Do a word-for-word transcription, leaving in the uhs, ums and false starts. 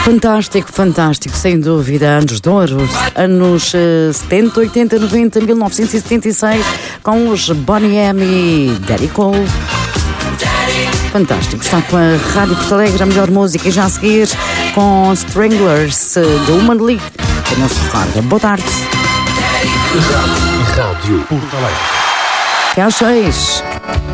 Fantástico, fantástico, sem dúvida. Anos de ouro, anos uh, setenta, oitenta, noventa, mil novecentos e setenta e seis, com os Boney M e Daddy Cole. Fantástico, está com a Rádio Porto Alegre, a melhor música, e já a seguir com Stranglers do Human League. O nosso rádio. Boa tarde. Rádio Porto Alegre. Até às seis.